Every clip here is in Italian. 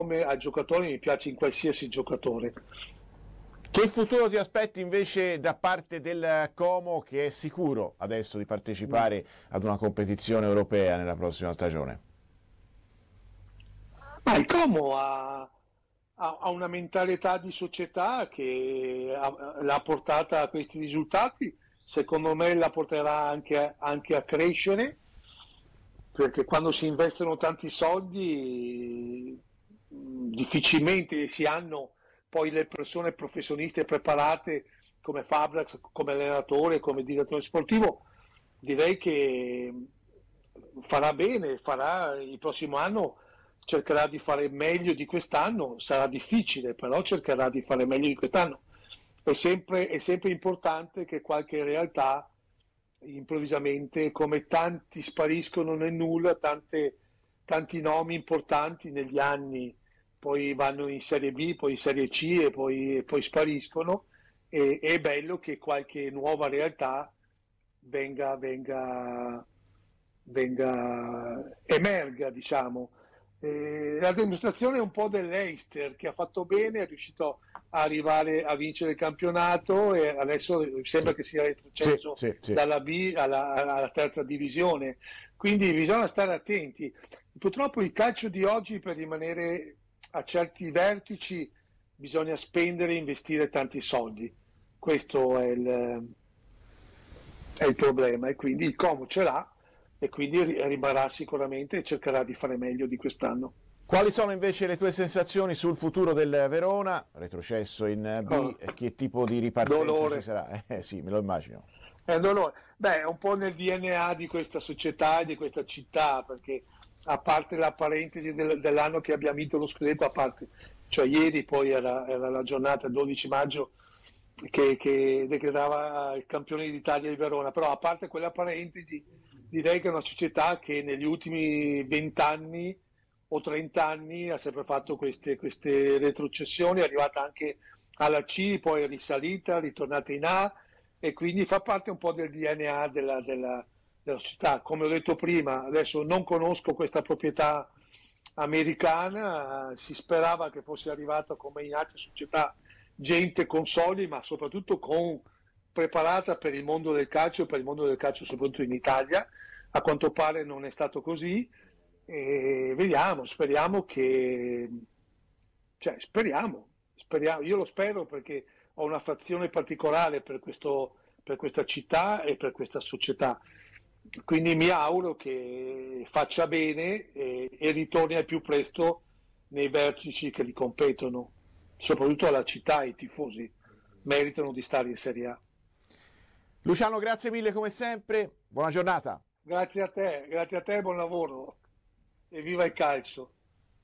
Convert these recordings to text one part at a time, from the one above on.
al giocatore, mi piace in qualsiasi giocatore. Che futuro ti aspetti invece da parte del Como, che è sicuro adesso di partecipare ad una competizione europea nella prossima stagione? Ma il Como ha una mentalità di società che l'ha portata a questi risultati, secondo me la porterà anche a crescere, perché quando si investono tanti soldi difficilmente si hanno poi le persone professioniste preparate come Fabrax, come allenatore, come direttore sportivo. Direi che farà bene, il prossimo anno cercherà di fare meglio di quest'anno, sarà difficile, però cercherà di fare meglio di quest'anno. È sempre importante che qualche realtà improvvisamente, come tanti spariscono nel nulla, tanti nomi importanti negli anni poi vanno in Serie B, poi in Serie C e poi spariscono, e è bello che qualche nuova realtà emerga, diciamo. La dimostrazione è un po' dell'Eister, che ha fatto bene, è riuscito a arrivare a vincere il campionato e adesso sembra che sia retrocesso Sì. dalla B alla terza divisione. Quindi bisogna stare attenti. Purtroppo il calcio di oggi, per rimanere a certi vertici, bisogna spendere e investire tanti soldi. Questo è il problema, e quindi il Como ce l'ha e quindi rimarrà sicuramente e cercherà di fare meglio di quest'anno. Quali sono invece le tue sensazioni sul futuro del Verona, retrocesso in B, che tipo di ripartenza dolore. ci sarà? Sì, me lo immagino. È un dolore. Beh, è un po' nel DNA di questa società e di questa città, perché a parte la parentesi dell'anno che abbiamo vinto lo scudetto, a parte, cioè ieri poi era la giornata 12 maggio che decretava il campione d'Italia di Verona, però a parte quella parentesi direi che è una società che negli ultimi 20 anni o 30 anni ha sempre fatto queste retrocessioni, è arrivata anche alla C, poi è risalita, ritornata in A, e quindi fa parte un po' del DNA della società. Come ho detto prima, adesso non conosco questa proprietà americana, si sperava che fosse arrivata come in altre società gente con soldi, ma soprattutto preparata per il mondo del calcio soprattutto in Italia. A quanto pare non è stato così, e speriamo che, cioè speriamo, io lo spero perché ho un'affezione particolare per questa città e per questa società, quindi mi auguro che faccia bene e ritorni al più presto nei vertici che li competono, soprattutto alla città. I tifosi meritano di stare in Serie A. Luciano, grazie mille come sempre, buona giornata. Grazie a te, buon lavoro e viva il calcio.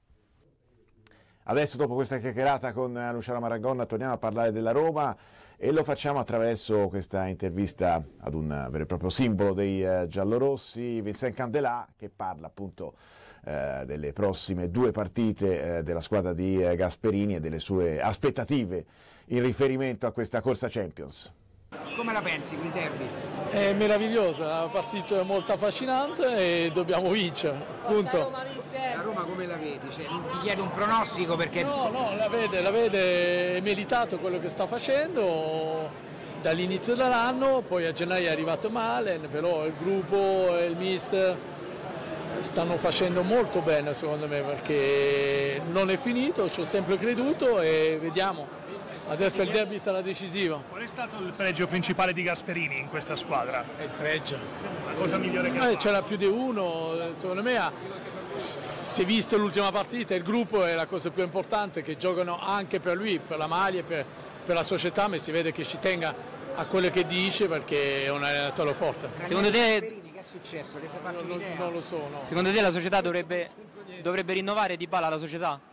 Adesso, dopo questa chiacchierata con Luciano Maragonna, torniamo a parlare della Roma e lo facciamo attraverso questa intervista ad un vero e proprio simbolo dei giallorossi, Vincent Candelà, che parla appunto delle prossime 2 partite della squadra di Gasperini e delle sue aspettative in riferimento a questa corsa Champions. Come la pensi quel derby? È meravigliosa, è una partita molto affascinante e dobbiamo vincere, punto. La Roma come la vedi? Cioè, ti chiedo un pronostico perché... No, la vede, è meritato quello che sta facendo dall'inizio dell'anno, poi a gennaio è arrivato male, però il gruppo e il mister stanno facendo molto bene secondo me, perché non è finito, ci ho sempre creduto e vediamo. Adesso il derby sarà decisivo. Qual è stato il pregio principale di Gasperini in questa squadra? È il pregio. La cosa migliore che ha fatto? C'era più di uno, secondo me si è visto l'ultima partita, il gruppo è la cosa più importante, che giocano anche per lui, per la maglia, per la società, ma si vede che ci tenga a quello che dice perché è un allenatore forte. Secondo te che è successo? Che si è fatto un'idea? Non lo so. No. Secondo te la società dovrebbe rinnovare Dybala la società?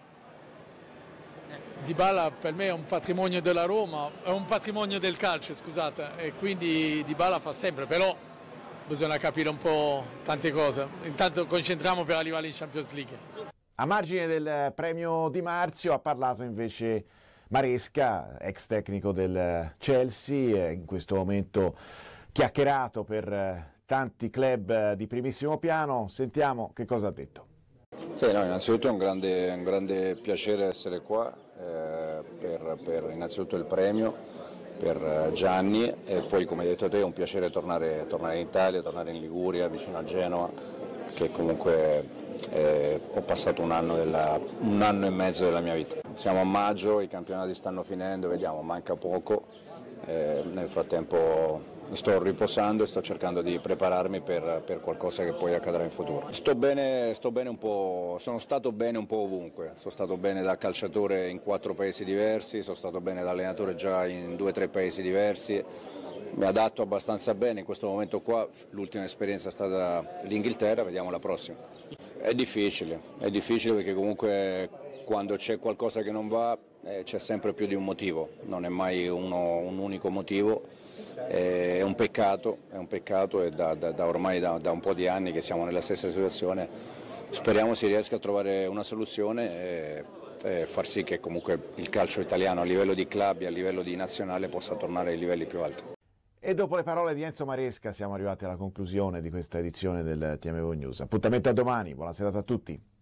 Dybala per me è un patrimonio della Roma, è un patrimonio del calcio, scusate, e quindi Dybala fa sempre, però bisogna capire un po' tante cose. Intanto concentriamo per arrivare in Champions League. A margine del premio Di Marzio ha parlato invece Maresca, ex tecnico del Chelsea, in questo momento chiacchierato per tanti club di primissimo piano. Sentiamo che cosa ha detto. Sì, no, innanzitutto è un grande piacere essere qua per innanzitutto il premio, per Gianni, e poi come hai detto te è un piacere tornare in Italia, tornare in Liguria, vicino a Genova, che comunque ho passato un anno e mezzo della mia vita. Siamo a maggio, i campionati stanno finendo, vediamo, manca poco, nel frattempo sto riposando e sto cercando di prepararmi per qualcosa che poi accadrà in futuro. Sto bene un po', sono stato bene un po' ovunque, sono stato bene da calciatore in 4 paesi diversi, sono stato bene da allenatore già in 2 o 3 paesi diversi, mi adatto abbastanza bene in questo momento qua, l'ultima esperienza è stata l'Inghilterra, vediamo la prossima. È difficile perché comunque quando c'è qualcosa che non va c'è sempre più di un motivo, non è mai un unico motivo. È un peccato e ormai da un po' di anni che siamo nella stessa situazione, speriamo si riesca a trovare una soluzione e far sì che comunque il calcio italiano a livello di club e a livello di nazionale possa tornare ai livelli più alti. E dopo le parole di Enzo Maresca siamo arrivati alla conclusione di questa edizione del TMO News. Appuntamento a domani, buona serata a tutti.